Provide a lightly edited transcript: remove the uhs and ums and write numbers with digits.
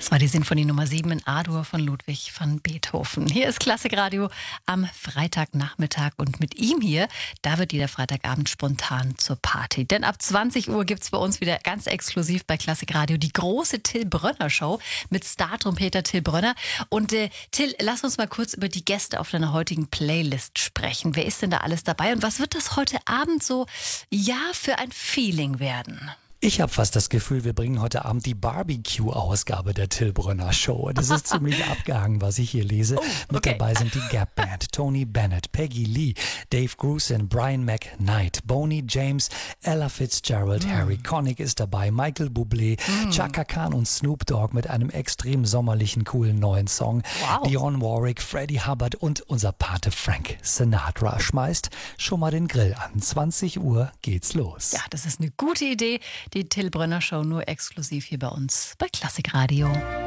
Das war die Sinfonie Nummer 7 in A-Dur von Ludwig van Beethoven. Hier ist Klassikradio am Freitagnachmittag und mit ihm hier, da wird jeder Freitagabend spontan zur Party. Denn ab 20 Uhr gibt es bei uns wieder ganz exklusiv bei Klassikradio die große Till Brönner Show mit Star-Trompeter Till Brönner. Und Till, lass uns mal kurz über die Gäste auf deiner heutigen Playlist sprechen. Wer ist denn da alles dabei und was wird das heute Abend so, für ein Feeling werden? Ich habe fast das Gefühl, wir bringen heute Abend die Barbecue-Ausgabe der Till Brönner Show. Das ist ziemlich abgehangen, was ich hier lese. Mit dabei sind die Gap Band, Tony Bennett, Peggy Lee, Dave Grusin, Brian McKnight, Boney James, Ella Fitzgerald, Harry Connick ist dabei, Michael Bublé, Chaka Khan und Snoop Dogg mit einem extrem sommerlichen, coolen neuen Song. Wow. Dionne Warwick, Freddie Hubbard und unser Pate Frank Sinatra. Schmeißt schon mal den Grill an. 20 Uhr geht's los. Ja, das ist eine gute Idee. Die Till Brönner Show nur exklusiv hier bei uns bei Klassikradio.